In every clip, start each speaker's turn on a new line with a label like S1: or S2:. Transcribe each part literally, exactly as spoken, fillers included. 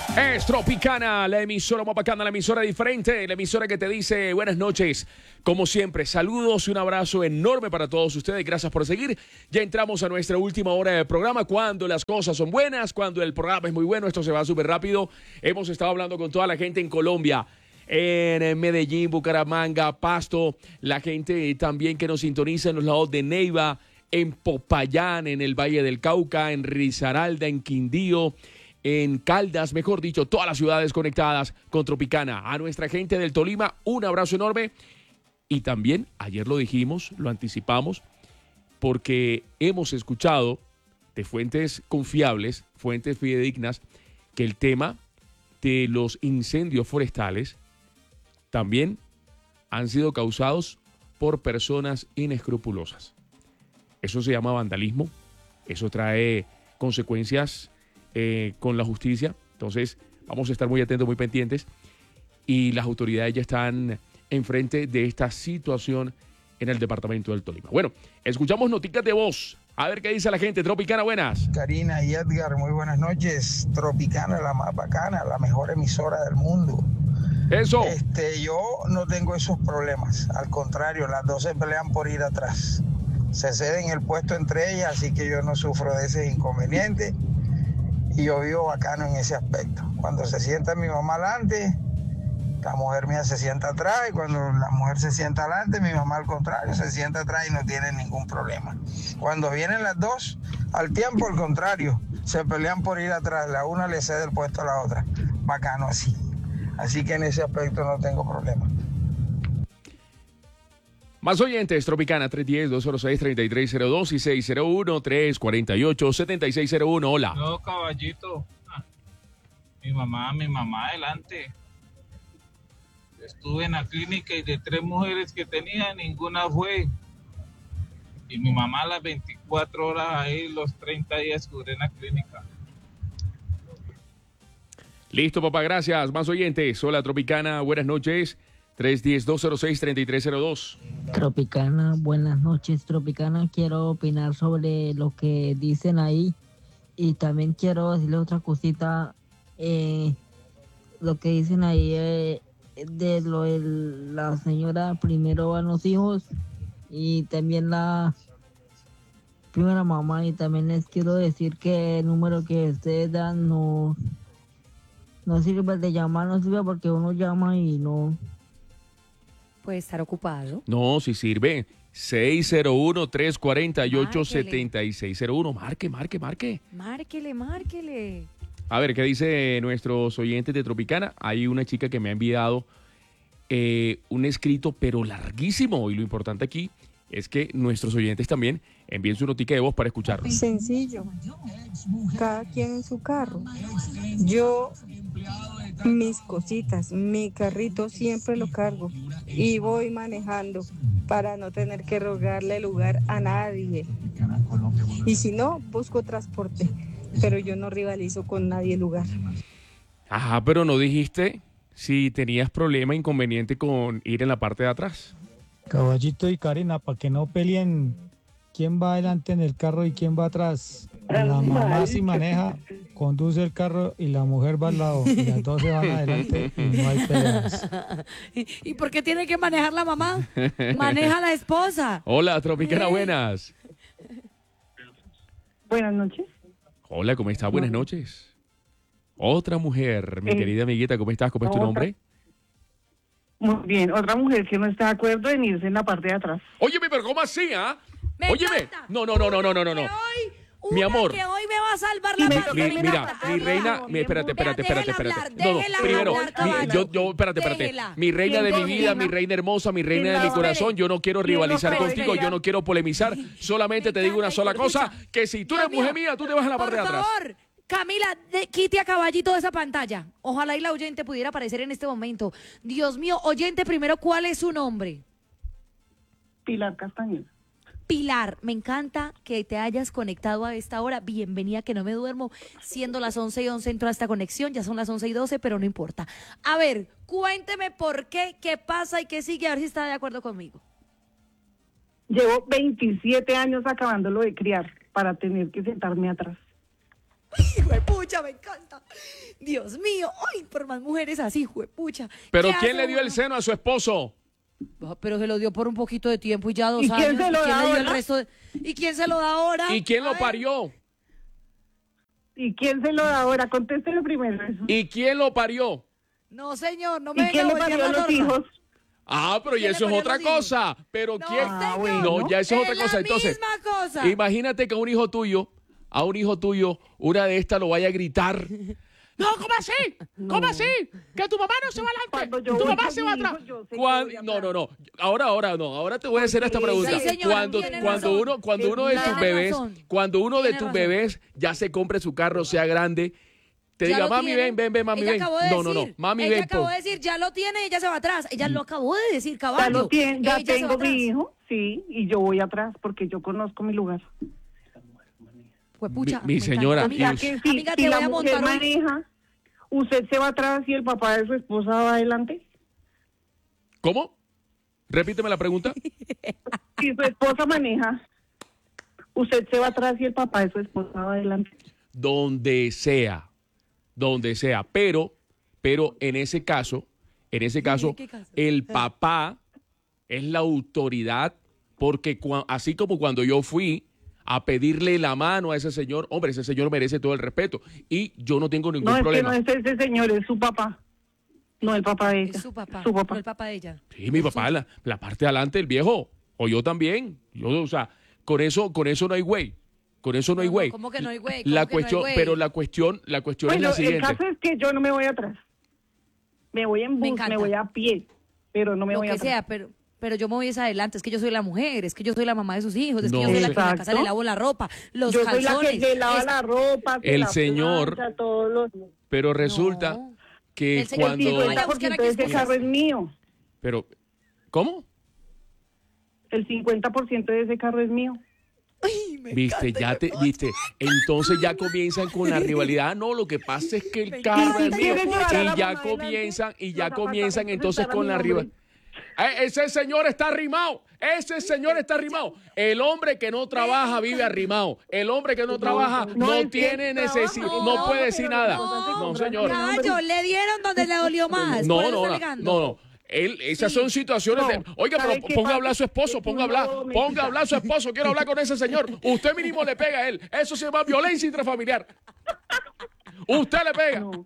S1: Es Tropicana, la emisora más bacana, la emisora diferente, la emisora que te dice buenas noches. Como siempre, saludos y un abrazo enorme para todos ustedes. Gracias por seguir. Ya entramos a nuestra última hora de programa. Cuando las cosas son buenas, cuando el programa es muy bueno, esto se va súper rápido. Hemos estado hablando con toda la gente en Colombia, en Medellín, Bucaramanga, Pasto, la gente también que nos sintoniza en los lados de Neiva, en Popayán, en el Valle del Cauca, en Risaralda, en Quindío, en Caldas, mejor dicho, todas las ciudades conectadas con Tropicana. A nuestra gente del Tolima, un abrazo enorme. Y también, ayer lo dijimos, lo anticipamos, porque hemos escuchado de fuentes confiables, fuentes fidedignas, que el tema de los incendios forestales también han sido causados por personas inescrupulosas. Eso se llama vandalismo, eso trae consecuencias eh, con la justicia. Entonces vamos a estar muy atentos, muy pendientes, y las autoridades ya están enfrente de esta situación en el departamento del Tolima. Bueno, escuchamos noticias de voz. A ver qué dice la gente. Tropicana, buenas.
S2: Karina y Edgar, muy buenas noches. Tropicana, la más bacana, la mejor emisora del mundo.
S1: Eso.
S2: Este, yo no tengo esos problemas. Al contrario, las dos se pelean por ir atrás. Se ceden el puesto entre ellas, así que yo no sufro de ese inconveniente. Y yo vivo bacano en ese aspecto. Cuando se sienta mi mamá adelante, la mujer mía se sienta atrás, y cuando la mujer se sienta adelante, mi mamá al contrario se sienta atrás y no tiene ningún problema. Cuando vienen las dos, al tiempo al contrario, se pelean por ir atrás, la una le cede el puesto a la otra. Bacano así. Así que en ese aspecto no tengo problema.
S1: Más oyentes, Tropicana, tres uno cero, dos cero seis, tres tres cero dos y seis cero uno, tres cuatro ocho, siete seis cero uno. Hola.
S3: No, caballito. Ah, mi mamá, mi mamá adelante. Estuve en la clínica y de tres mujeres que tenía, ninguna fue. Y mi mamá las veinticuatro horas ahí, los treinta días que duré en la clínica.
S1: Listo, papá, gracias. Más oyentes. Hola, Tropicana, buenas noches. tres uno cero, dos cero seis, tres tres cero dos.
S4: Tropicana, buenas noches, Tropicana. Quiero opinar sobre lo que dicen ahí. Y también quiero decirle otra cosita. Eh, lo que dicen ahí eh, de lo de la señora, primero van los hijos y también la primera mamá. Y también les quiero decir que el número que ustedes dan no, no sirve, de llamar no sirve, porque uno llama y no...
S5: Puede estar ocupado.
S1: No, si sirve. seis cero uno, tres cuatro ocho, siete seis cero uno. Marque, marque, marque.
S5: Márquele, márquele.
S1: A ver, ¿qué dice nuestros oyentes de Tropicana? Hay una chica que me ha enviado eh, un escrito, pero larguísimo. Y lo importante aquí es que nuestros oyentes también envíen su notica de voz para escucharlo.
S6: Sencillo. Cada quien en su carro. Yo, mis cositas, mi carrito siempre lo cargo y voy manejando para no tener que rogarle lugar a nadie. Y si no, busco transporte, pero yo no rivalizo con nadie el lugar.
S1: Ajá, pero no dijiste si tenías problema, inconveniente con ir en la parte de atrás.
S7: Caballito y Karina, para que no peleen quién va adelante en el carro y quién va atrás. La mamá si maneja, conduce el carro y la mujer va al lado. Y las dos se van adelante y no hay peleas.
S5: ¿Y, ¿Y por qué tiene que manejar la mamá? Maneja la esposa.
S1: Hola, Tropicana, buenas.
S8: Buenas noches.
S1: Hola, ¿cómo estás? Buenas noches. Otra mujer, mi
S8: Eh,
S1: querida amiguita, ¿cómo estás? ¿Cómo es tu
S8: otra.
S1: nombre?
S8: Muy bien, otra mujer que no está de acuerdo en irse en la parte de atrás.
S1: Óyeme, pero ¿cómo así, ah?
S5: Me
S1: Óyeme.
S5: encanta.
S1: No, no, no, no, no, no, no.
S5: Que
S1: no.
S5: hoy,
S1: Mi
S5: una
S1: amor.
S5: que hoy me va a salvar la
S8: Mi-
S5: patria.
S1: Mi-
S8: Déjela
S1: mira,
S8: hablar,
S1: mi reina,
S8: déjela
S1: mi, espérate, espérate,
S5: Déjela
S1: espérate, espérate.
S5: hablar,
S1: No, no,
S5: déjela
S1: primero,
S5: hablar,
S1: mi-
S5: caballo.
S1: yo, yo, espérate, espérate.
S5: Déjela.
S1: Mi reina de mi
S8: ¿Quién
S1: vida,
S8: déjela?
S1: mi reina hermosa, mi reina
S8: ¿Quién
S1: de mi
S8: la
S1: corazón,
S8: espere?
S1: yo no quiero
S8: ¿Quién la
S1: rivalizar
S8: espere?
S1: contigo, yo no quiero polemizar, solamente te digo una sola cosa, que si tú eres
S5: Dios
S1: mujer
S5: mío,
S1: mía, tú te vas a la parte de
S5: Por
S1: atrás.
S5: favor, Camila, de, quite a Caballito de esa pantalla. Ojalá y la oyente pudiera aparecer en este momento. Dios mío, oyente, primero, ¿cuál es su nombre?
S8: Pilar Castañeda.
S5: Pilar, me encanta que te hayas conectado a esta hora. Bienvenida, que no me duermo. Siendo las once y once entró a esta conexión, ya son las once y doce, pero no importa. A ver, cuénteme por qué, qué pasa y qué sigue, a ver si está de acuerdo conmigo.
S8: Llevo veintisiete años acabándolo de criar para tener que sentarme atrás.
S5: Ay, juepucha, me encanta. Dios mío, ay, por más mujeres así, juepucha.
S1: Pero
S5: ¿Qué
S1: ¿quién
S5: hace
S1: le dio el
S5: uno?
S1: seno a su esposo?
S5: Ah, pero se lo dio por un poquito de tiempo y ya dos
S8: ¿Y quién
S5: años.
S8: se lo
S5: ¿Y quién
S8: da
S5: le dio el
S8: ahora?
S5: resto de- ¿Y quién se lo da ahora?
S1: ¿Y quién
S5: A
S1: lo
S5: ver.
S1: parió?
S8: ¿Y quién se lo da ahora? Contéstele primero eso.
S1: ¿Y quién lo parió?
S5: No, señor, no me
S8: ¿Y quién
S5: venga
S8: le
S5: a voltear
S8: parió a
S5: la
S8: los
S5: torta.
S8: hijos?
S1: Ah, pero y
S5: ¿Quién le
S1: eso es
S5: parió
S1: otra
S5: los hijos?
S1: cosa. Pero
S5: No,
S1: ¿quién?
S8: Ah,
S5: señor.
S8: bueno.
S1: No, ya eso es otra cosa.
S5: la
S1: Entonces,
S5: misma cosa.
S1: imagínate que a un hijo tuyo, a un hijo tuyo, una de estas lo vaya a gritar. No, ¿cómo así? ¿Cómo así? Que tu mamá no se va
S8: Cuando
S1: adelante.
S8: yo
S1: Tu
S8: voy
S1: mamá
S8: con
S1: se
S8: mi
S1: va
S8: hijo,
S1: atrás.
S8: yo sé que
S1: Cuan-
S8: voy
S1: No,
S8: atrás.
S1: no, no. Ahora, ahora no. Ahora te voy a hacer esta
S8: Sí,
S1: pregunta.
S5: señora,
S1: cuando
S5: tiene
S1: cuando
S5: razón.
S1: uno, cuando uno de
S8: Tiene
S1: tus bebés,
S5: razón.
S1: cuando uno de
S5: Tiene
S1: tus
S5: razón.
S1: bebés ya se compre su carro, sea grande, te
S5: Ya
S1: diga,
S5: lo
S1: mami,
S5: tiene.
S1: ven, ven, ven, mami,
S5: Ella
S1: ven.
S5: acabó de
S1: No, no, no.
S5: decir,
S1: Mami,
S5: ella
S1: ven.
S5: acabó
S1: po-
S5: de decir, ya lo tiene, ella se va atrás. Ella lo acabó de decir, caballo.
S8: Ya lo tiene, ya
S5: Ella se va
S8: tengo
S5: atrás.
S8: mi hijo, sí, y yo voy atrás porque yo conozco mi lugar.
S5: Juepucha,
S1: Mi- mi
S5: me encanta.
S1: señora,
S5: Amiga,
S1: y
S8: Ya
S1: us-
S8: que si,
S5: amiga,
S8: si
S5: te
S8: la
S5: voy a
S8: mujer
S5: montar hoy.
S8: maneja, ¿usted se va atrás y el papá de su esposa va adelante?
S1: ¿Cómo? Repíteme la pregunta.
S8: Si su esposa maneja, ¿usted se va atrás y el papá de su esposa va adelante?
S1: Donde sea, donde sea, pero, pero en ese caso, en ese caso,
S5: qué caso?
S1: el papá es la autoridad, porque cua- así como cuando yo fui a pedirle la mano a ese señor, hombre, ese señor merece todo el respeto y yo no tengo ningún
S8: No, es
S1: problema.
S8: que no es ese señor, es su papá. No el papá de ella.
S5: Es su papá,
S8: Su papá.
S5: no el papá de ella.
S1: Sí, mi papá, la, la parte de adelante, el viejo, o yo también. Yo, o sea, con eso, con eso no hay güey. Con eso no hay
S5: No, no,
S1: güey.
S5: ¿cómo que no hay güey? ¿Cómo
S1: La
S5: que no hay
S1: cuestión,
S5: güey?
S1: pero la cuestión, la cuestión
S8: Bueno,
S1: es la
S8: el
S1: siguiente.
S8: caso es que yo no me voy atrás. Me voy en
S5: Me
S8: bus,
S5: encanta.
S8: me voy a pie, pero no me
S5: Lo
S8: voy
S5: que
S8: atrás.
S5: sea, pero, pero yo me voy hacia adelante. Es que yo soy la mujer, es que yo soy la mamá de sus hijos, es que
S1: No
S5: yo soy la
S1: sé.
S5: que en la casa le
S8: Exacto.
S5: lavo la ropa, los
S8: Yo soy la
S5: calzones.
S8: que le lava
S5: es-
S8: la ropa, que
S1: El
S8: la
S1: señor-
S8: plancha, todos los...
S1: Pero resulta
S5: No.
S1: que
S5: El señor
S1: cuando...
S5: dijo,
S8: cincuenta por ciento de ese
S5: Mira,
S8: carro es mío.
S1: Pero, ¿cómo?
S8: El cincuenta por ciento de ese carro es mío.
S5: Ay, me
S1: Viste,
S5: encanta,
S1: ya te,
S5: hijuepucha.
S1: viste. Entonces ya comienzan con la rivalidad. No, lo que pasa es que el
S5: Me
S1: carro es
S5: encanta,
S1: mío.
S8: hijuepucha.
S1: Y ya
S8: Adelante,
S1: comienzan, y ya
S8: los
S1: comienzan
S8: apartamentos
S1: entonces
S8: están a
S1: con
S8: mi
S1: la
S8: nombre.
S1: rivalidad. Eh, Ese señor está arrimado. Ese señor está arrimado. El hombre que no trabaja vive arrimado. El hombre que no trabaja
S8: no,
S1: no
S8: es que
S1: tiene
S8: trabaja,
S1: necesidad,
S5: no,
S1: no puede decir
S8: pero
S1: nada.
S8: las cosas se
S1: No,
S8: compran
S1: señor.
S8: en el
S5: Caballo, le dieron donde le dolió más. por
S1: No,
S5: eso
S1: no,
S5: está
S1: no,
S5: alegando.
S1: no, no. Él, esas
S5: Sí.
S1: son situaciones de...
S8: No,
S1: Oiga,
S8: ¿sabe
S1: pero
S8: qué
S1: ponga a
S8: pasa?
S1: hablar a su esposo,
S8: Es
S1: ponga a
S8: una
S1: hablar,
S8: doméstica.
S1: ponga a hablar a su esposo, quiero hablar con ese señor. Usted mínimo le pega a él. Eso se llama violencia intrafamiliar. Usted le pega.
S8: No,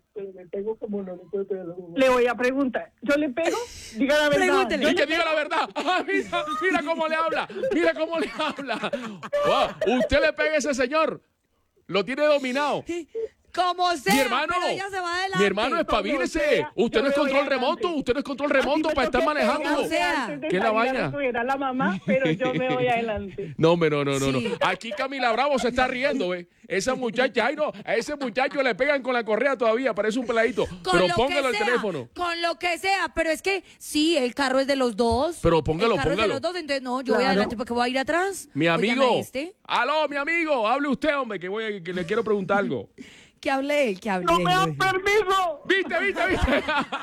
S8: le voy a preguntar. ¿Yo le pego? Diga la verdad.
S5: Pregúntele.
S8: Yo
S1: Y
S8: le
S1: que diga la verdad. Ah, mira, mira cómo le habla. Mira cómo le habla. Wow, usted le pega a ese señor. Lo tiene dominado.
S5: Como sea,
S1: Mi hermano,
S5: pero ella se va adelante.
S1: mi hermano, espabílese. Usted no es
S8: Yo me voy
S1: control
S8: adelante.
S1: remoto. Usted no es control
S8: Así
S1: remoto
S8: me
S1: para estar
S8: toque
S1: manejando.
S5: O sea,
S8: antes de
S1: ¿qué es la
S8: salir a
S1: vaina?
S8: recoger a la mamá, pero yo me voy adelante.
S1: No, hombre, no, no, no,
S5: Sí.
S1: no. Aquí Camila Bravo se está riendo, ¿ve? Esa muchacha, ay no, a ese muchacho le pegan con la correa todavía, parece un peladito.
S5: Con
S1: Pero
S5: lo
S1: póngalo
S5: que
S1: al
S5: sea,
S1: teléfono.
S5: Con lo que sea, pero es que sí, el carro es de los dos.
S1: Pero póngalo,
S5: el carro
S1: póngalo.
S5: es de los dos, entonces no, yo voy
S8: Claro.
S5: adelante porque voy a ir atrás.
S1: Mi
S5: Óigame
S1: amigo.
S5: Este,
S1: Aló, mi amigo, hable usted, hombre, que voy a- que le quiero preguntar algo.
S5: que hable él, que hable
S8: ¡No
S5: él.
S8: me dan permiso!
S1: ¿Viste, viste, viste?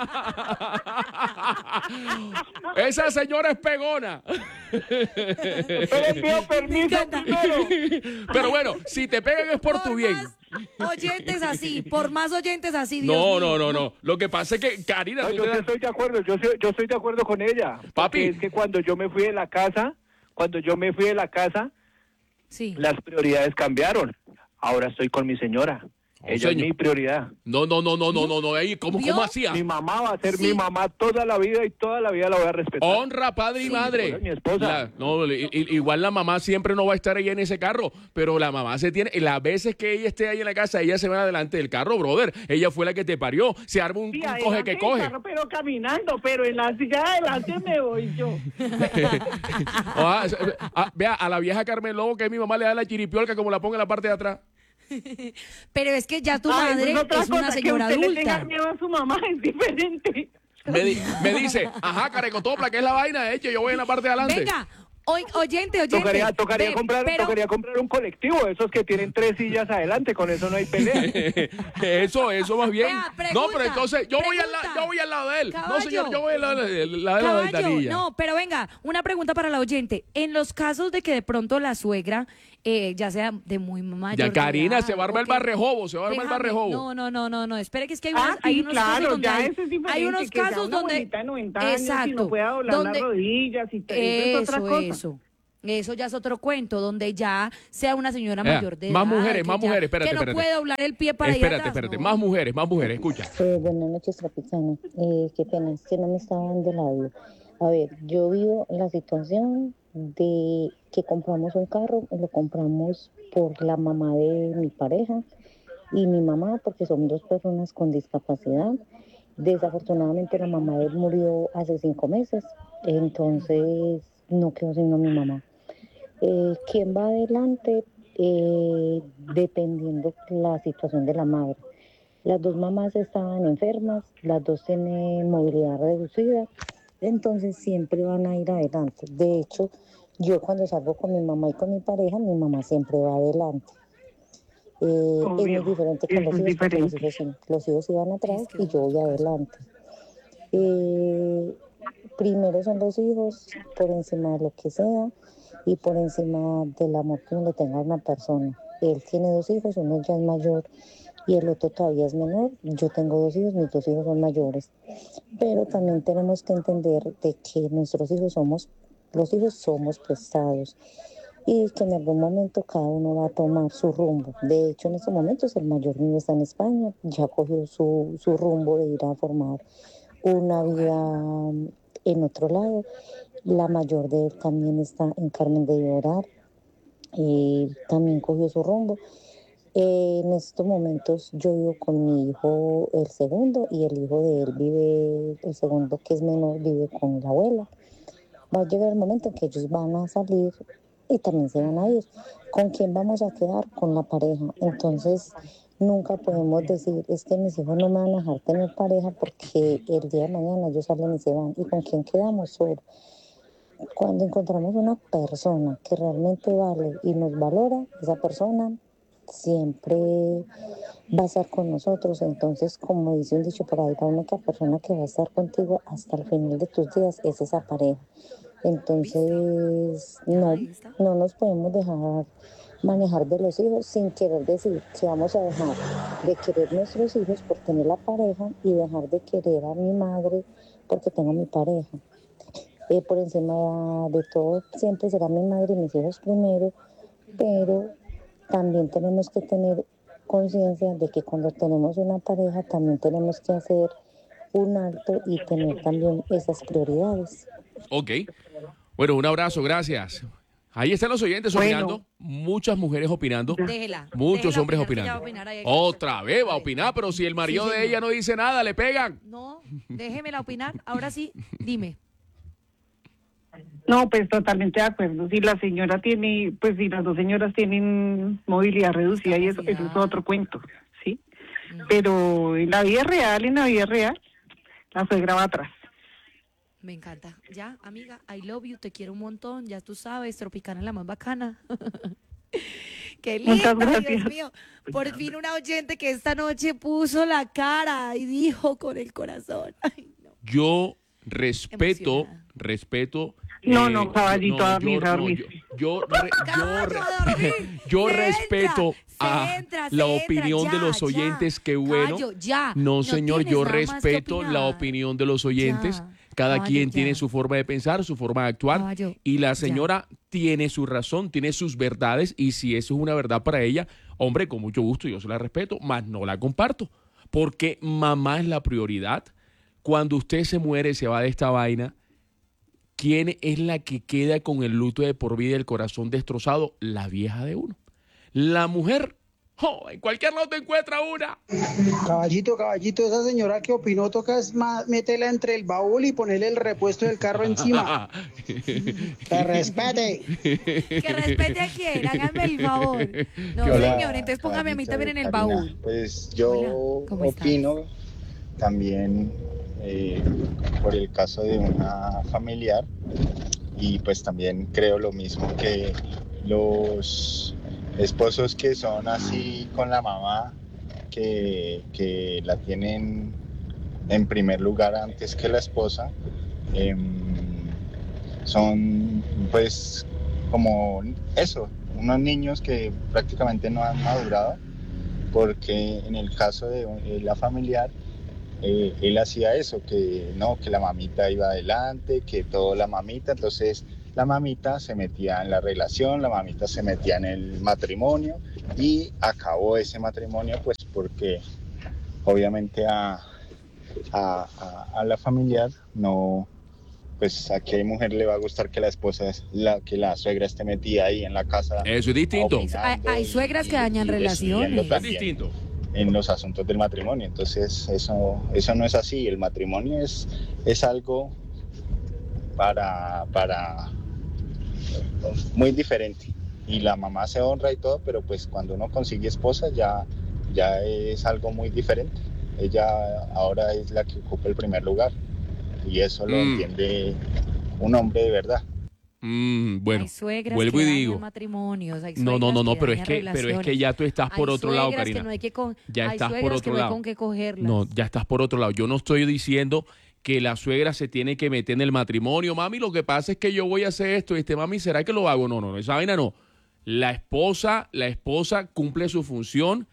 S1: Esa señora es pegona.
S8: Pero pido permiso
S5: encanta.
S8: primero.
S1: Pero bueno, si te pegan es por tu bien.
S5: Más oyentes así, por más oyentes así, Dios
S1: No,
S5: mío.
S1: no, no, no. Lo que pasa es que, Karina,
S9: No,
S1: tú
S9: yo
S1: te
S9: sí
S1: das-
S9: estoy de acuerdo, yo, soy- yo estoy de acuerdo con ella.
S1: Papi.
S9: Porque es que cuando yo me fui de la casa, cuando yo me fui de la casa,
S5: Sí.
S9: las prioridades cambiaron. Ahora estoy con mi señora.
S1: Oh,
S9: Ella
S1: señor.
S9: es mi prioridad.
S1: No, no, no, no, no, no, no. Ey, ¿Cómo,
S5: ¿Vio?
S1: cómo hacía?
S9: Mi mamá va a ser
S5: Sí.
S9: mi mamá toda la vida y toda la vida la voy a respetar.
S1: Honra, padre y
S5: Sí.
S1: madre.
S9: Mi esposa.
S1: La- no, i- i- igual la mamá siempre no va a estar ahí en ese carro, pero la mamá se tiene, las veces que ella esté ahí en la casa, ella se va adelante del carro, brother. Ella fue la que te parió. Se arma un,
S8: Sí,
S1: un coge
S8: adelante
S1: que
S8: del
S1: coge.
S8: carro, pero caminando, pero en la silla de adelante me voy yo.
S1: Ah, s- ah, vea, a la vieja Carmen Lobo, que mi mamá le da la chiripiolca como la ponga en la parte de atrás.
S5: Pero es que ya tu
S8: Ay,
S5: madre
S8: es otra
S5: es una
S8: cosa,
S5: señora
S8: que usted le tenga
S5: adulta.
S8: miedo a su mamá es diferente.
S1: Me, di- me dice, ajá, carecotopla, ¿qué es la vaina? Hecho, yo voy en la parte de adelante.
S5: Venga, oy- oyente, oyente.
S9: Tocaría, tocaría,
S5: Ve,
S9: comprar,
S5: pero-
S9: tocaría comprar un colectivo, esos que tienen tres sillas adelante, con eso no hay pelea.
S1: Eso, eso más bien.
S5: Vea, pregunta,
S1: no, pero entonces yo voy, al la-
S5: pregunta.
S1: yo voy al lado de él. No,
S5: Caballo.
S1: señor, yo voy al lado de, al lado de la
S5: Caballo,
S1: ventanilla.
S5: no, pero venga, una pregunta para la oyente. En los casos de que de pronto la suegra eh, ya sea de muy mayor.
S1: Ya Karina,
S5: edad,
S1: se va a armar el
S5: o que-
S1: barrejobo, se va a armar el
S5: Déjame,
S1: barrejobo.
S5: No, no, no, no, no, espere que es que hay,
S8: Ah,
S5: unas- hay
S8: sí,
S5: unos
S8: claro,
S5: casos donde
S8: ya
S5: hay,
S8: eso es diferente,
S5: hay unos
S8: que sea
S5: casos
S8: una
S5: donde
S8: abuelita de noventa años y
S5: exacto,
S8: no pueda doblar
S5: donde-
S8: las rodillas y te- eso es otra
S5: eso,
S8: cosa.
S5: eso. Eso ya es otro cuento, donde ya sea una señora
S1: Vea,
S5: mayor de
S1: más
S5: edad.
S1: mujeres,
S5: que
S1: más
S5: ya-
S1: mujeres, espérate,
S5: Que no
S1: espérate.
S5: puede doblar el pie para ir
S1: Espérate,
S5: atrás,
S1: espérate,
S5: ¿no?
S1: más mujeres, más mujeres, escucha.
S10: Eh, buenas noches, Tropicana. Eh, qué pena, es que no me estaba dando el audio. A ver, yo vivo la situación de que compramos un carro, lo compramos por la mamá de mi pareja y mi mamá, porque son dos personas con discapacidad. Desafortunadamente la mamá de él murió hace cinco meses, entonces no quedó sino mi mamá. Eh, ¿Quién va adelante? Eh, dependiendo la situación de la madre. Las dos mamás estaban enfermas, las dos tienen movilidad reducida, entonces siempre van a ir adelante. De hecho, yo cuando salgo con mi mamá y con mi pareja, mi mamá siempre va adelante. Eh, es muy
S8: Obvio,
S10: diferente con
S8: eso
S10: los
S8: es
S10: hijos, porque los
S8: diferente.
S10: hijos, sí, los hijos iban atrás
S5: Es que
S10: y yo voy adelante. Eh, primero son los hijos, por encima de lo que sea y por encima del amor que uno le tenga a una persona. Él tiene dos hijos, uno ya es mayor y el otro todavía es menor. Yo tengo dos hijos, mis dos hijos son mayores. Pero también tenemos que entender de que nuestros hijos somos, los hijos somos prestados y que en algún momento cada uno va a tomar su rumbo. De hecho, en estos momentos el mayor mío está en España, ya cogió su, su rumbo de ir a formar una vida en otro lado. La mayor de él también está en Carmen de Llorar y también cogió su rumbo. Eh, en estos momentos yo vivo con mi hijo, el segundo, y el hijo de él vive, el segundo que es menor, vive con la abuela. Va a llegar el momento en que ellos van a salir y también se van a ir. ¿Con quién vamos a quedar? Con la pareja. Entonces, nunca podemos decir, es que mis hijos no me van a dejar tener pareja porque el día de mañana ellos salen y se van. ¿Y con quién quedamos? Solo. Cuando encontramos una persona que realmente vale y nos valora, esa persona siempre va a estar con nosotros. Entonces, como dice un dicho por ahí, la única persona que va a estar contigo hasta el final de tus días es esa pareja. Entonces, no, no nos podemos dejar manejar de los hijos sin querer decir que vamos a dejar de querer nuestros hijos por tener la pareja y dejar de querer a mi madre porque tengo mi pareja. Eh, por encima de todo, siempre será mi madre y mis hijos primero, pero también tenemos que tener conciencia de que cuando tenemos una pareja también tenemos que hacer un alto y tener también esas prioridades.
S1: Ok. Bueno, un abrazo, gracias. Ahí están los oyentes
S8: Bueno.
S1: opinando, muchas mujeres opinando,
S5: Déjela.
S1: muchos
S5: déjela
S1: hombres
S5: opinar, que ella va a
S1: opinando.
S5: opinar ahí.
S1: Otra vez va a opinar, pero si el marido
S5: Sí,
S1: de
S5: señor.
S1: ella no dice nada, le pegan.
S5: No, déjemela opinar. Ahora sí, dime.
S8: No, pues totalmente de acuerdo. Si la señora tiene, pues si las dos señoras tienen movilidad reducida y eso, eso es otro cuento, ¿sí? Pero en la vida real, en la vida real, la suegra va atrás.
S5: Me encanta. Ya, amiga, I love you, te quiero un montón. Ya tú sabes, Tropicana es la más bacana. Qué linda,
S8: Muchas gracias.
S5: Dios mío. Por fin una oyente que esta noche puso la cara y dijo con el corazón. Ay, no.
S1: Yo respeto,
S5: Emocionada.
S1: respeto.
S8: No,
S1: eh,
S8: no, caballito, a dormir,
S1: yo,
S8: a
S1: no,
S8: dormir.
S1: yo, yo, re- yo,
S5: Caballo,
S1: re-
S5: a dormir.
S1: yo
S5: Se
S1: respeto
S5: entra, se
S1: a
S5: entra, se
S1: la
S5: entra,
S1: opinión
S5: ya,
S1: de los
S5: ya.
S1: oyentes, qué bueno.
S5: Caballo, ya.
S1: No,
S5: No
S1: señor,
S5: tienes
S1: yo
S5: nada más que
S1: respeto la
S5: opinar.
S1: opinión de los oyentes.
S5: Ya.
S1: Cada
S5: Caballo,
S1: quien
S5: ya.
S1: tiene su forma de pensar, su forma de actuar.
S5: Caballo,
S1: Y la
S5: ya.
S1: señora tiene su razón, tiene sus verdades. Y si eso es una verdad para ella, hombre, con mucho gusto yo se la respeto, mas no la comparto. Porque mamá es la prioridad. Cuando usted se muere, se va de esta vaina, ¿quién es la que queda con el luto de por vida, el corazón destrozado? La vieja de uno. La mujer, oh, en cualquier lado te encuentra una.
S11: Caballito, caballito, esa señora que opinó toca es más, métela entre el baúl y ponerle el repuesto del carro encima. Que respete.
S5: Que respete a quién, háganme el favor. No,
S12: Hola,
S5: señor, entonces póngame a mí también en el
S12: Karina.
S5: baúl.
S12: Pues yo
S5: Hola, ¿cómo estás?
S12: opino también eh, por el caso de una familiar y pues también creo lo mismo que los esposos que son así con la mamá, que, que la tienen en primer lugar antes que la esposa, eh, son pues como eso, unos niños que prácticamente no han madurado, porque en el caso de eh, la familiar, eh, él hacía eso, que no, que la mamita iba adelante, que todo la mamita, entonces la mamita se metía en la relación, la mamita se metía en el matrimonio y acabó ese matrimonio pues porque obviamente a, a, a, a la familiar no, pues a qué mujer le va a gustar que la esposa, es la, que la suegra esté metida ahí en la casa.
S1: Eso es distinto.
S5: Hay, hay suegras que dañan relaciones.
S1: Es distinto.
S12: En los asuntos del matrimonio, entonces eso, eso no es así, el matrimonio es, es algo para, para muy diferente y la mamá se honra y todo, pero pues cuando uno consigue esposa ya, ya es algo muy diferente. Ella ahora es la que ocupa el primer lugar y eso lo
S1: Mm.
S12: entiende un hombre de verdad.
S1: Mm, bueno,
S5: Hay suegras
S1: vuelvo
S5: que
S1: y
S5: dañan
S1: digo.
S5: matrimonios, hay
S1: No, no,
S5: suegras
S1: no, no,
S5: que
S1: pero es
S5: dañan
S1: que, pero es que
S5: relaciones.
S1: ya tú estás por
S5: Hay
S1: otro lado,
S5: suegras que
S1: Karina.
S5: no hay que con-
S1: Ya
S5: hay
S1: estás por
S5: suegras
S1: otro
S5: que no hay
S1: lado.
S5: con qué cogerlas.
S1: No, ya estás por otro lado. Yo no estoy diciendo que la suegra se tiene que meter en el matrimonio. Mami, lo que pasa es que yo voy a hacer esto. Y este mami, ¿será que lo hago? No, no, no, esa vaina no. La esposa, la esposa cumple su función,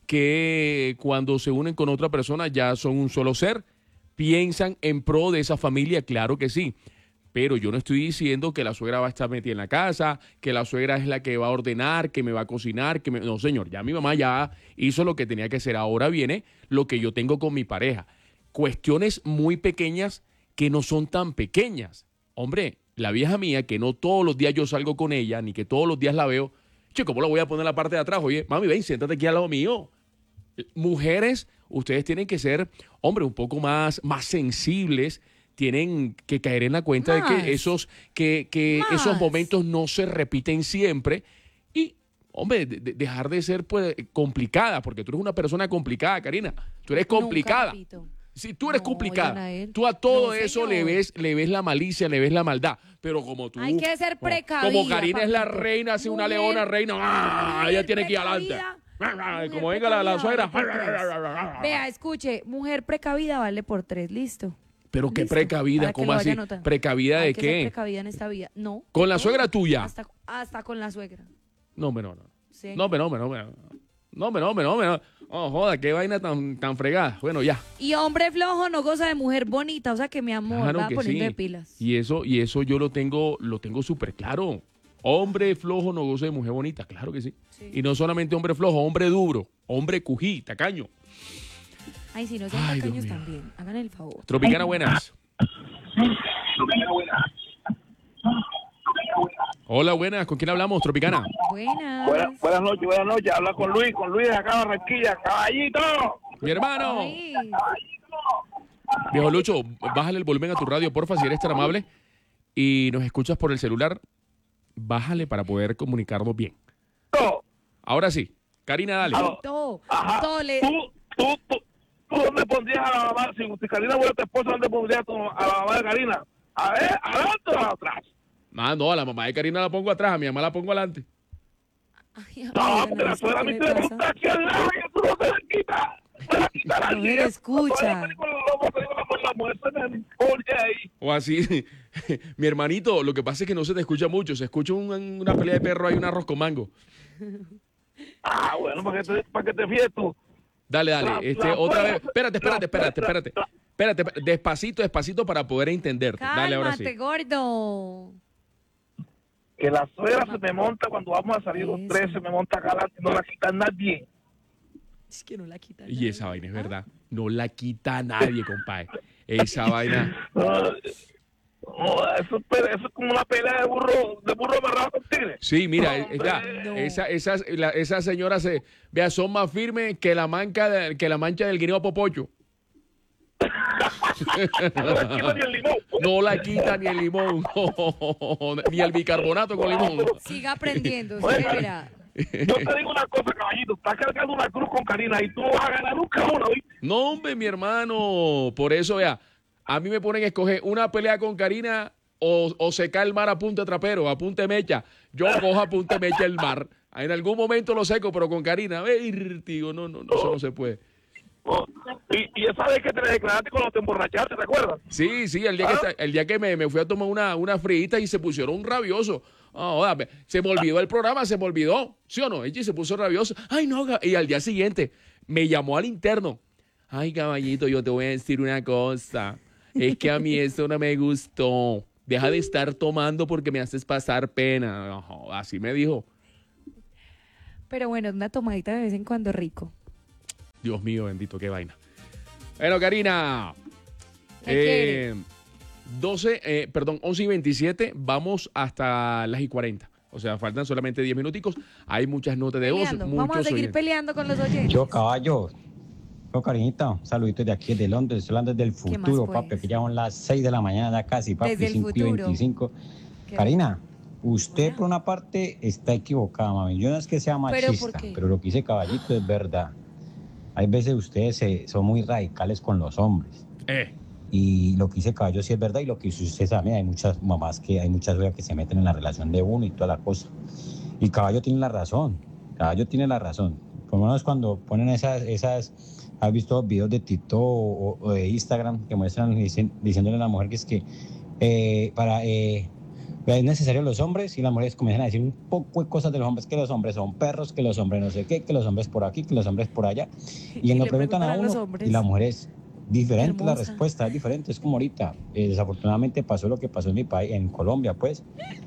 S1: que cuando se unen con otra persona ya son un solo ser. Piensan en pro de esa familia, claro que sí. Pero yo no estoy diciendo que la suegra va a estar metida en la casa, que la suegra es la que va a ordenar, que me va a cocinar, que me... No, señor, ya mi mamá ya hizo lo que tenía que hacer. Ahora viene lo que yo tengo con mi pareja. Cuestiones muy pequeñas que no son tan pequeñas. Hombre, la vieja mía, que no todos los días yo salgo con ella, ni que todos los días la veo, che, ¿cómo la voy a poner en la parte de atrás? Oye, mami, ven, siéntate aquí al lado mío. Mujeres, ustedes tienen que ser, hombre, un poco más, más sensibles, tienen que caer en la cuenta de
S5: Más.
S1: que esos, que, que
S5: Más.
S1: esos momentos no se repiten siempre y, hombre, de- de- dejar de ser pues complicada, porque tú eres una persona complicada, Karina. Tú eres complicada.
S5: Nunca,
S1: Sí, tú eres
S5: No,
S1: complicada.
S5: oigan a él.
S1: Tú a todo
S5: No,
S1: eso
S5: señor.
S1: le ves, le ves la malicia, le ves la maldad. Pero como tú,
S5: Hay que ser
S1: como-
S5: precavida,
S1: como Karina es la
S5: papito.
S1: reina, así una
S5: Mujer-
S1: leona reina, ¡ah!
S5: mujer
S1: ella tiene que ir adelante.
S5: precavida, mujer
S1: Como venga la, la
S5: precavida,
S1: suegra.
S5: vale por tres. Vea, escuche, mujer precavida vale por tres, listo.
S1: Pero qué
S5: Listo,
S1: precavida,
S5: para que
S1: ¿cómo
S5: lo
S1: así?
S5: vaya anotando.
S1: ¿Precavida
S5: Hay
S1: de
S5: que ser
S1: qué?
S5: precavida en esta vida. No.
S1: ¿Con la
S5: no,
S1: suegra tuya?
S5: Hasta, hasta con la suegra.
S1: No, hombre, no, no.
S5: Sí.
S1: No, hombre, no, hombre, no, hombre. No, hombre, no, hombre, no, hombre, no. Oh, joda, qué vaina tan, tan fregada. Bueno, ya.
S5: Y hombre flojo no goza de mujer bonita, o sea que mi amor
S1: Claro
S5: va
S1: que
S5: poniendo
S1: sí.
S5: de pilas.
S1: Y eso, y eso yo lo tengo, lo tengo súper claro. Hombre flojo no goza de mujer bonita, claro que sí.
S5: Sí.
S1: Y no solamente hombre flojo, hombre duro, hombre cují, tacaño.
S5: Ay, si no son
S1: Ay, Dios
S5: tacaños
S1: mío.
S5: también, hagan el favor.
S1: Tropicana, buenas. Hola, buenas. ¿Con quién hablamos, Tropicana?
S5: Buenas.
S9: Buenas, buenas noches, buenas noches. Habla con Luis, con Luis de acá de Barranquilla, caballito.
S1: Mi hermano.
S5: Ay,
S1: Viejo Lucho, bájale el volumen a tu radio, porfa, si eres tan amable. Y nos escuchas por el celular, bájale para poder comunicarnos bien.
S9: No.
S1: Ahora sí. Karina, dale.
S5: todo,
S9: Ajá.
S5: todo le-
S9: ¿Tú, tú, tú, tú dónde pondrías a la mamá? Si, si Karina fuera tu esposa, ¿dónde pondrías tu- a la mamá de Karina? A ver, adelante o atrás.
S1: Ah, no, a la mamá de Karina la pongo atrás, a mi mamá la pongo adelante.
S5: Ay,
S9: No,
S5: amiga,
S9: porque la
S5: no,
S9: suegra a
S5: ¿qué
S9: mí
S5: le
S9: te
S5: pasa?
S9: gusta aquí al lado y tú no se la quitas. Se la quita la
S5: No me
S9: niña.
S5: escucha.
S9: Cuando hay película, loco, película con la mujer, se me pone ahí.
S1: O así. Mi hermanito, lo que pasa es que no se te escucha mucho. Se escucha un- una pelea de perro, hay un arroz con mango.
S9: Ah, bueno, para que te, para que te fíes tú.
S1: Dale, dale.
S9: La-
S1: Este,
S9: la
S1: otra
S9: suegra-
S1: vez. Espérate, espérate,
S9: la-
S1: espérate,
S9: la-
S1: espérate. Espérate, espérate, despacito, despacito para poder entenderte. Dale, ahora sí.
S5: Cálmate, gordo.
S9: Que la suegra se me monta cuando vamos a salir los
S5: Eso.
S9: tres, se me monta acá adelante, no la quita nadie.
S5: Es que no la quitan.
S1: Y esa vaina es verdad. No la quita nadie, compadre. Esa vaina.
S9: No, no, eso, es pe- eso es como una pelea de burro, de burro amarrado con tigre.
S1: Sí, mira, es- está-
S5: No.
S1: esa, esas, la- esas señoras se, vea, son más firmes que la manca de- que la mancha del guineo popocho.
S9: No la quita ni el limón.
S1: No la quita ni el limón, ni el bicarbonato con limón.
S5: Siga aprendiendo,
S9: Bueno.
S5: sí, mira.
S9: Yo te digo una cosa, caballito, estás cargando una cruz con Karina y tú no vas a ganar nunca una, ¿oíste?
S1: No, hombre, mi hermano. Por eso, vea, a mí me ponen a escoger una pelea con Karina o, o secar el mar a punta de trapero, a punta de mecha. Yo cojo a punta de mecha el mar. En algún momento lo seco, pero con Karina, ver, digo, no, no, no, eso no se puede.
S9: Oh, y, y esa vez que te declaraste cuando te emborrachaste, ¿te acuerdas?
S1: Sí, sí, el día
S9: ¿Ah?
S1: que, el día que me, me fui a tomar una, una frita y se pusieron rabiosos. Oh, joda, me- se me olvidó el programa, se me olvidó. ¿Sí o no? Ella se puso rabioso. Ay, no, ga- y al día siguiente me llamó al interno. Ay, caballito, yo te voy a decir una cosa. Es que a mí esto no me gustó. Deja de estar tomando porque me haces pasar pena. Oh, así me dijo.
S5: Pero bueno, una tomadita de vez en cuando rico.
S1: Dios mío, bendito, qué vaina. Bueno, Karina.
S5: ¿Qué
S1: Eh, doce, eh, perdón, once y veintisiete, vamos hasta las y cuarenta. O sea, faltan solamente diez minuticos. Hay muchas notas de voz,
S5: Peleando. Vamos a
S1: muchos
S5: seguir
S1: oyentes.
S5: peleando con los oyentes.
S13: Yo, caballo. Yo, cariñita, saluditos de aquí de Londres, estoy hablando del
S5: ¿Qué más,
S13: futuro,
S5: pues?
S13: papi, que ya son las seis de la mañana ya casi, papi,
S5: Desde el
S13: cinco y
S5: futuro.
S13: veinticinco.
S5: ¿Qué?
S13: Karina, usted por una parte está equivocada, mami. Yo no es que sea
S5: ¿Pero
S13: machista,
S5: por qué?
S13: pero lo que dice caballito es verdad. Hay veces ustedes se- son muy radicales con los hombres.
S1: Eh.
S13: Y lo que dice caballo sí es verdad, y lo que dice usted también, hay muchas mamás que, hay muchas veces que se meten en la relación de uno y toda la cosa. Y caballo tiene la razón, caballo tiene la razón. Por lo menos cuando ponen esas, esas, ¿has visto videos de TikTok o, o de Instagram que muestran dicen- diciéndole a la mujer que es que eh, para eh, es necesario los hombres, y las mujeres comienzan a decir un poco de cosas de los hombres, que los hombres son perros, que los hombres no sé qué, que los hombres por aquí, que los hombres por allá, y,
S5: Y
S13: lo
S5: le
S13: preguntan a
S5: preguntan a los
S13: uno
S5: hombres.
S13: y la mujer es diferente, la
S5: Hermosa.
S13: respuesta es diferente, es como ahorita. Eh, desafortunadamente pasó lo que pasó en mi país, en Colombia, pues.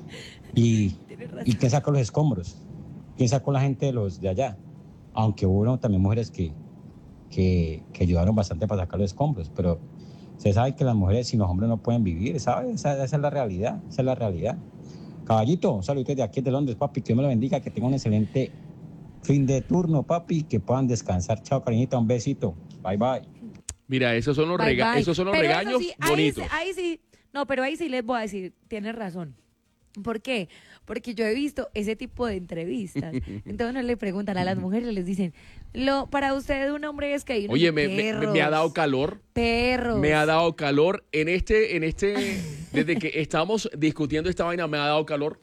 S13: Y, ¿y quién sacó los escombros? ¿Quién sacó la gente de los de allá? Aunque hubo también mujeres que, que, que ayudaron bastante para sacar los escombros, pero se sabe que las mujeres sin los hombres no pueden vivir, ¿sabes? Esa, esa es la realidad, esa es la realidad. Caballito, un saludo de aquí de Londres, papi, que Dios me lo bendiga, que tenga un excelente fin de turno, papi, que puedan descansar. Chao, cariñita, un besito. Bye, bye.
S1: Mira, esos son los,
S5: Bye,
S1: rega-
S5: bye.
S1: esos son los
S5: Pero eso
S1: regaños
S5: sí, ahí
S1: bonitos.
S5: sí- Ahí sí, no, pero ahí sí les voy a decir, tienes razón. ¿Por qué? Porque yo he visto ese tipo de entrevistas. Entonces no le preguntan a las mujeres, les dicen, lo para usted un hombre es que...
S1: Oye, me, me- me- me ha dado calor.
S5: Perros.
S1: Me ha dado calor. En este, en este, desde que estamos discutiendo esta vaina, me ha dado calor.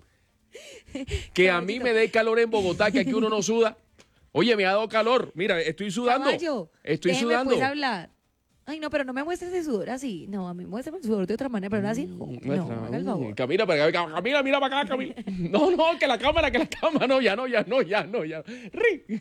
S1: Que a mí me dé calor en Bogotá, que aquí uno no suda. Oye, me ha dado calor. Mira, estoy sudando.
S5: Caballo,
S1: Estoy
S5: déjeme,
S1: sudando.
S5: pues, hablar. Ay, no, pero no me muestres el sudor así. No, a mí muéstrame el sudor de otra manera, pero no así. No, no, haga el favor.
S1: Camila, para acá, Camila, mira para acá, Camila. No, no, que la cámara, que la cámara. No, ya no, ya no, ya no, ya. Ri.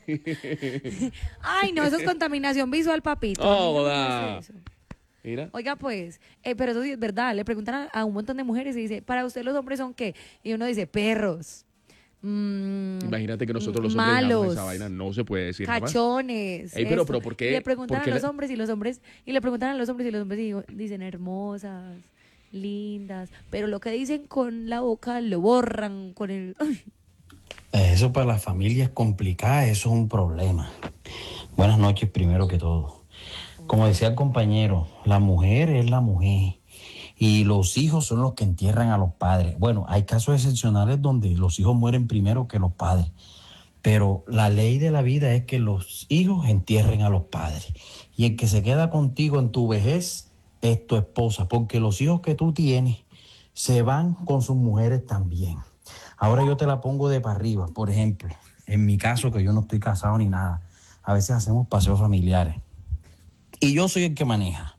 S5: Ay, no, eso es contaminación visual, papito. A mí no me
S1: Joda.
S5: hace eso.
S1: Mira.
S5: Oiga, pues, eh, pero eso sí es verdad. Le preguntan a, a un montón de mujeres y dice, ¿para usted los hombres son qué? Y uno dice, perros. Mm,
S1: Imagínate que nosotros los hombres digamos
S5: malos,
S1: esa vaina, no se puede decir jamás.
S5: cachones.
S1: Ey, pero,
S5: esto.
S1: pero, ¿por qué?
S5: Y le preguntan
S1: ¿Por qué
S5: a los
S1: le-
S5: hombres y los hombres, y le preguntan a los hombres y los hombres digo- dicen hermosas, lindas, pero lo que dicen con la boca lo borran con el... Ay,
S14: Eso para las familias complicadas, eso es un problema. Buenas noches, primero que todo. Como decía el compañero, la mujer es la mujer y los hijos son los que entierran a los padres. Bueno, hay casos excepcionales donde los hijos mueren primero que los padres, pero la ley de la vida es que los hijos entierren a los padres. Y el que se queda contigo en tu vejez es tu esposa, porque los hijos que tú tienes se van con sus mujeres también. Ahora yo te la pongo de para arriba. Por ejemplo, en mi caso, que yo no estoy casado ni nada, a veces hacemos paseos familiares. Y yo soy el que maneja.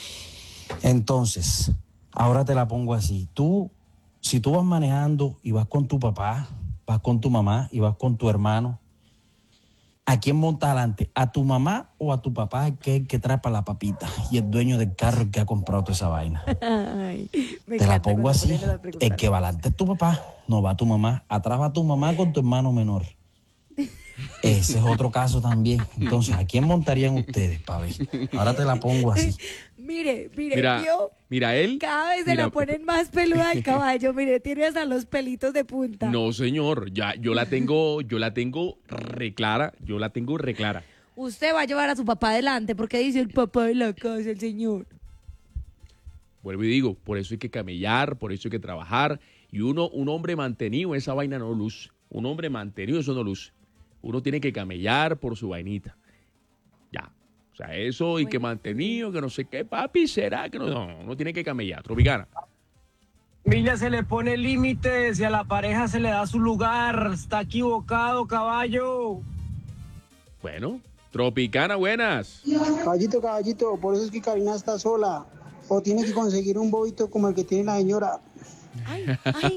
S14: Entonces, ahora te la pongo así. Tú, si tú vas manejando y vas con tu papá, vas con tu mamá y vas con tu hermano, ¿a quién monta adelante? ¿A tu mamá o a tu papá, que es el que trae para la papita? Y el dueño del carro el que ha comprado toda esa vaina.
S5: ay, me
S14: Te la
S5: encanta
S14: pongo
S5: cuando
S14: así.
S5: ponen las preguntas.
S14: El que va adelante es tu papá, no va tu mamá. Atrás va tu mamá con tu hermano menor. Ese es otro caso también. Entonces, ¿a quién montarían ustedes, pa' ver? Ahora te la pongo así.
S5: Mire, mire,
S1: Mira,
S5: ¿vio?
S1: mira él.
S5: Cada vez se
S1: mira-
S5: la ponen más peluda al caballo. Mire, tiene hasta los pelitos de punta.
S1: No, señor, ya yo la tengo, yo la tengo reclara, yo la tengo reclara.
S5: Usted va a llevar a su papá adelante porque dice el papá de la casa, el señor.
S1: Vuelvo y digo, por eso hay que camellar, por eso hay que trabajar. Y uno, un hombre mantenido, esa vaina no luce. Un hombre mantenido, eso no luce. Uno tiene que camellar por su vainita. Ya. O sea, eso y que mantenido, que no sé qué, papi, será que no. No, uno tiene que camellar. Tropicana.
S15: Milla se le pone límites y a la pareja se le da su lugar. Está equivocado, caballo.
S1: Bueno, Tropicana, buenas.
S11: Caballito, caballito, por eso es que Karina está sola. O tiene que conseguir un bobito como el que tiene la señora.
S5: Ay, ay,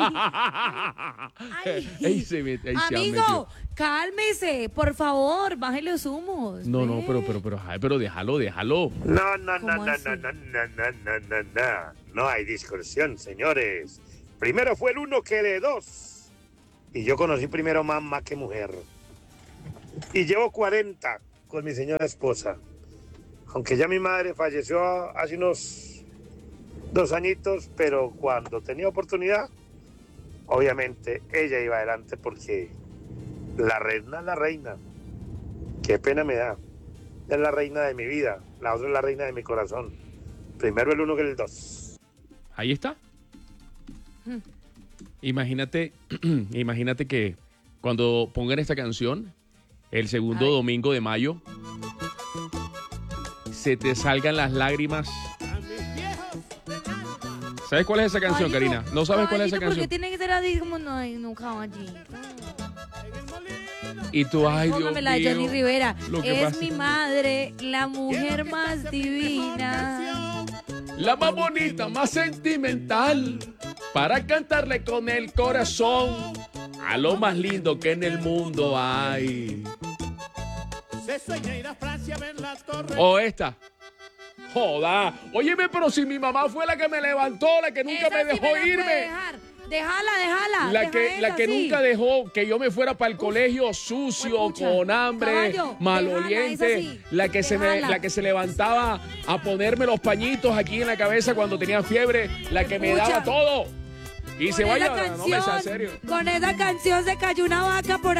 S5: ay.
S1: Ey, se met- ey, se ha metido.
S5: Amigo, cálmese, por favor, baje los humos.
S1: No, no, pero, pero, pero, ay, pero déjalo, déjalo.
S16: No, no, no,
S5: ¿Cómo
S16: no,
S5: así?
S16: no, no, no, no, no, no, no. No hay discusión, señores. Primero fue el uno que de dos. Y yo conocí primero mamá que mujer. Y llevo cuarenta con mi señora esposa. Aunque ya mi madre falleció hace unos dos añitos, pero cuando tenía oportunidad, obviamente ella iba adelante porque la reina es la reina. Qué pena me da. Ella es la reina de mi vida, la otra es la reina de mi corazón. Primero el uno que el dos.
S1: Ahí está.
S5: Hmm.
S1: Imagínate, imagínate que cuando pongan esta canción, el segundo domingo de mayo, se te salgan las lágrimas. ¿Sabes cuál es esa canción,
S5: Caballito,
S1: Karina? ¿No sabes cuál es esa
S5: caballito, ¿por qué
S1: canción?
S5: tiene que ser así como no, ay, no, caballito?
S1: Y tú, ay, Dios
S5: Póngame la de Johnny
S1: mío.
S5: Rivera.
S1: Lo que
S5: Es
S1: pasa-
S5: mi madre, la mujer más divina.
S1: La más bonita, más sentimental, para cantarle con el corazón a lo más lindo que en el mundo hay. O esta. Joda. Óyeme, pero si mi mamá fue la que me levantó, la que nunca
S5: Esa
S1: me
S5: sí
S1: dejó
S5: la puede
S1: irme.
S5: dejar. Déjala, déjala.
S1: La
S5: deja
S1: que, la
S5: esa,
S1: que
S5: sí.
S1: nunca dejó que yo me fuera para el colegio sucio,
S5: Huepucha.
S1: con hambre,
S5: Caballo,
S1: maloliente.
S5: déjala, esa sí.
S1: La que se me,
S5: Déjala.
S1: la que se levantaba a ponerme los pañitos aquí en la cabeza cuando tenía fiebre, la que me
S5: Huepucha.
S1: daba todo. Y se
S5: Con
S1: vaya,
S5: esa
S1: no me sea
S5: canción-
S1: serio.
S5: Con esa canción se cayó una vaca por